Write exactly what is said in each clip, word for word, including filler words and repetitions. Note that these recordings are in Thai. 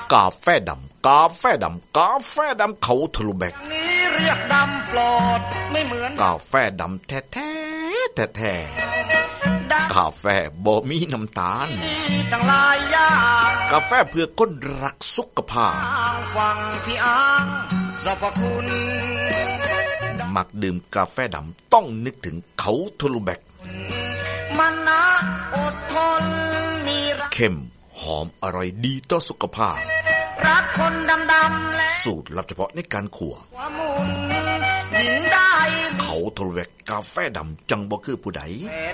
กาแฟดำกาแฟดำกาแฟดำเขาทะลุแบกนี้เรียกดำปลอดไม่เหมือนกาแฟดำแท้แท้แท้แท้กาแฟบ่มีน้ำตาลตั้งหลายอย่างกาแฟเพื่อคนรักสุขภาพฟังพี่อ้างสรรพคุณมักดื่มกาแฟดำต้องนึกถึงเขาทะลุแบกมันนะอดทนมีเข้มหอมอร่อยดีต่อสุขภาพรักคนดำๆและสูตรลับเฉพาะในการขั่วหญิงได้เขาทะลุแบกกาแฟดำจังบ่คือผู้ใด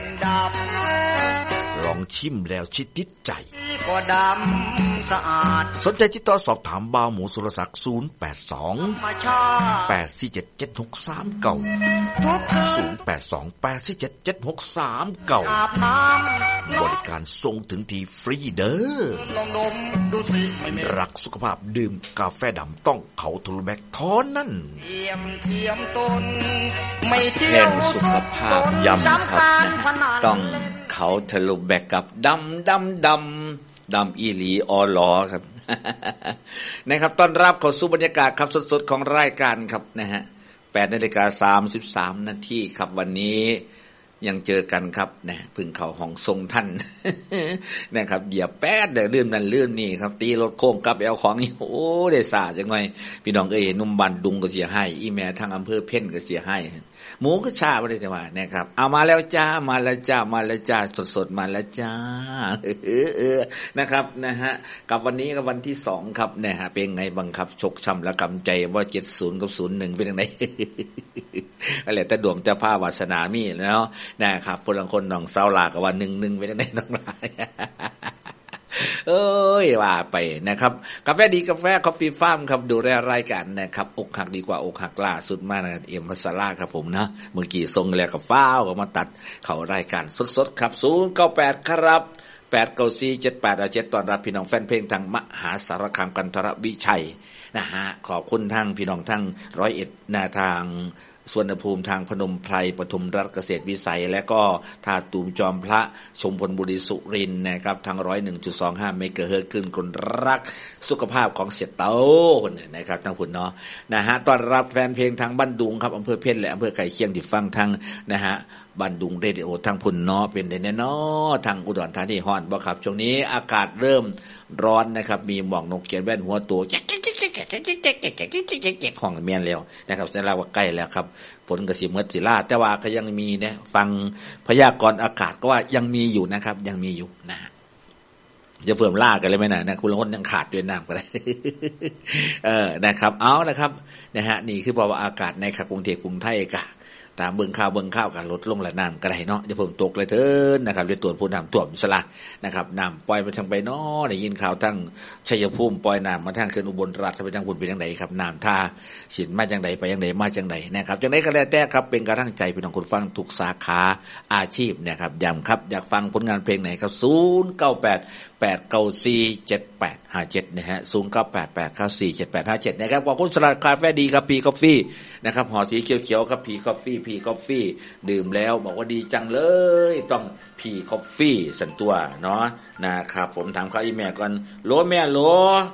ลองชิมแล้วชิดติดใจก็ดำสะอาดสนใจติดต่อสอบถามบ่าวหมูสุรศักดิ์ศูนย์ แปด สอง แปด สี่ เจ็ด เจ็ด หก สาม เก้า ศูนย์ แปด สอง แปด สี่ เจ็ด เจ็ด หก สาม เก้าบริการส่งถึงที่ฟรีเด้อรักสุขภาพดื่มกาแฟดำต้องเขาทะลุแบกท้อนนั่นเทียมเทียมตนไม่เที่ยวสุขภาพย่ำครับต้องเขาทะลุแบกกับดำดำดำดำอีหลีออหลอครับ นะครับต้อนรับเข้าสู่บรรยากาศครับสดๆของรายการครับนะฮะ แปดนาฬิกาสามสิบสามนาทีครับวันนี้ยังเจอกันครับนะพึ่งเข้าห้องทรงท่าน นะครับเดี๋ยวแป๊ดเดี๋ยวลืมนั่นลืมนี่ครับตีรถโค้งกลับเอาของนี่โอ้ได้สาจังไงพี่น้องเอ้ยหนุ่มบันดุงก็เสียให้อีแม่ทางอำเภอเพ่นก็เสียให้หมูก็ชาบ่ได้แต่ว่านะครับเอามาแล้วจ้ามาแล้วจ้ามาแล้วจ้าสดๆมาแล้วจ้าเออๆนะครับนะฮะกับวันนี้กับวันที่สองครับนะฮะเป็นไงบ้างครับชกช้ำและกำใจว่าเจ็ดสิบกับศูนย์หนึ่งเป็นจังได๋อะไรแต่ดวงแต่ผ้าวาสนามีเนาะนะครับพลังคนน้องสาวลาก็ว่าหนึ่งหนึ่งเป็นจังได๋น้องหลายเอ้ยว่าไปนะครับกาแฟดีกาแฟคอฟฟี่ฟาร์มครับดูแลรายการนะครับอกหักดีกว่าอกหักล่าสุดมากนะเอ็มมัสลาครับผมนะเมื่อกี้ส่งแล้วกับฟ้าวก็มาตัดเข้ารายการสดๆครับศูนย์ เก้า แปดครับแปด เก้า สี่ เจ็ด แปด เจ็ดต้อนรับพี่น้องแฟนเพลงทางมหาสารคามกันทรวิชัยนะฮะขอบคุณทั้งพี่น้องทั้งร้อยเอ็ดหน้าทางสวนภูมิทางพนมไพรปทุมรัฐเกษตรวิสัยและก็ท่าตูมจอมพระชมพลบุรีสุรินทร์นะครับทาง หนึ่งร้อยเอ็ดจุดสองห้า เมกะเฮิรตซ์ขึ้นคนรักสุขภาพของเสียเต้านะครับทั้งพุ่นเนาะนะฮะต้อนรับแฟนเพลงทางบ้านดุงครับอำเภอเพ็ญและอำเภอไก่เคียงที่ฟังทางนะฮะบ้านดุงเรดิโอทางพุ่นเนาะเป็นได้แน่เนาะทางอุดรธานีฮ้อนบ่ครับช่วงนี้อากาศเริ่มร้อนนะครับมีหมอกนกเขียนแว่นหัวโตแจ๊กๆๆๆๆๆๆๆของเมียนแล้วนะครับแสดงว่าใกล้แล้วครับฝนก็สิหมดสิลาแต่ว่าก็ยังมีนะฟังพยากรณ์อากาศก็ว่ายังมีอยู่นะครับยังมีอยู่นะจะเพิ่มล่ากันเลยมั้ยน่ะนะคุณละคนยังขาดด้วยน้ำก็ได้เออนะครับเอานะครับนะฮะนี่คือเพราะว่าอากาศในกรุงเทพกรุงไทยก็ตามเบิ่งข่าวเบิ่งข่าวกันลดลงละน้ำก็ได้เนาะจะเพิ่มตกเลยเถินนะครับด้วยตัวผู้น้ำท่วมซะละนะครับน้ำปล่อยมาทางไปเนาะได้ยินข่าวทั้งชัยภูมิปล่อยน้ำมาทางเขื่อนอุบลราชไปทางพุ่นเป็นจังไดครับน้ำท่าสินมาจังไดไปจังไดมาจังไดนะครับจังไดก็แล้วแต่ครับเป็นกำลังใจพี่น้องคนฟังทุกสาขาอาชีพนะครับย้ำครับอยากฟังผลงานเพลงไหนครับศูนย์ เก้า แปด แปด เก้า สี่ เจ็ด แปด ห้า เจ็ดนะฮะศูนย์ เก้า แปด แปด เก้า สี่ เจ็ด แปด ห้า เจ็ดนะครับขอบคุณสลัดกาแฟดีครับพีกาแฟนะครับห่อสีเขียวๆครับพีกาแฟพีกาแฟดื่มแล้วบอกว่าดีจังเลยต้องพีกาแฟสันตัวเนาะนะครับผมถามเขาอีแม่ก่อนโหลแม่โหล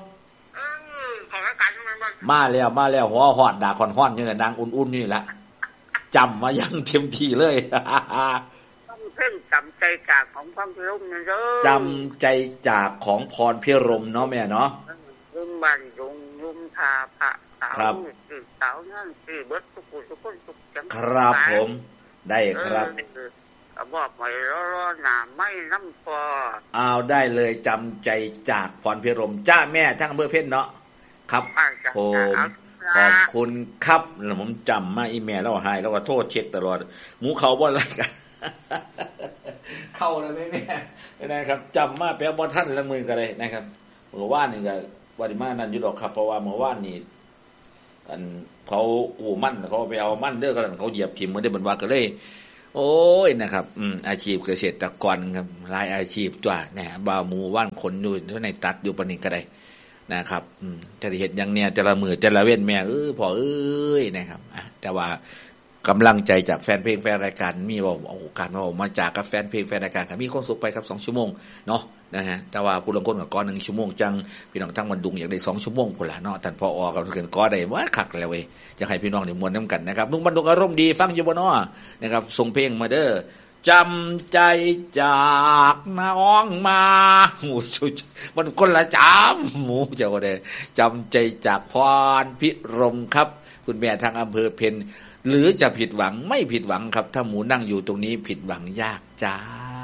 มาแล้วมาแล้วหัวหอดด่าคอนฮ้อนอยู่น่ะดังอุ่นๆนี่แหละจำมายังเต็มที่เลยเพิ่งจำใจจากของพรพิรมนะเด้อจำใจจากของพรพิรมเนาะแม่เนาะลุงบ้านลุงลุงทาพระสาวสาวนั่นสิเบิดทุกคนทุกคนทุกจังครับผมได้ครับบอกไว้รอๆหน้าไม่น้ำพออ้าวได้เลยจำใจจากพรพิรมจ้าแม่ทั้งอำเภอเพ็ญเนาะครับผมขอบคุณครับแล้วผมจำมาอีแม่แล้วหายแล้วก็โทษเช็คตลอดหมูเขาบ่อะไรกันเข้าเลยแม่นะครับจำมาแปลบ่ทันละมือกันเลยนะครับเมื่อวานนี่ก็ว่าสิมานั่นอยู่ดอกครับเพราะว่าเมื่อวานนี่อันเขากู้มั่นเขาไปเอามั่นเด้อกันเขาเหยียบถิ่มมันได้บันว่าก็เลยโอ้ยนะครับอืมอาชีพเกษตรกรครับหลายอาชีพจ้ะนะฮะบ่าวหมู่ว่านคนอยู่เท่าไหนตัดอยู่ปานนี้ก็ได้นะครับอืมถ้าได้เฮ็ดอย่างเนี้ยแต่ละมื้อแต่ละเว้นแม่เอ้ยพ่อเอ้ยนะครับอ่ะแต่ว่ากำลังใจจากแฟนเพลงแฟนรายการมีว่าโอ้การมาออกมาจากกับแฟนเพลงแฟนรายการมีความสุขไปครับสองชั่วโมงเนาะนะฮะแต่ว่าผู้ลงคนกับก้อนหนึ่งชั่วโมงจังพี่น้องทั้งวันดุงอยากได้สองชั่วโมงพุ่นล่ะเนาะท่านผอกับเกินก้อได้ว่าคักแล้วเว้ยจะให้พี่น้องได้ม่วนนำกันนะครับลุงบันดุงอารมณ์ดีฟังอยู่บ่เนาะนะครับส่งเพลงมาเด้อจำใจจากน้องมาโอ้มันคนละจำหมูเจ้าได้จำใจจากพรพิรมครับคุณแม่ทางอำเภอเพ็ญหรือจะผิดหวังไม่ผิดหวังครับถ้าหมูนั่งอยู่ตรงนี้ผิดหวังยากจ้า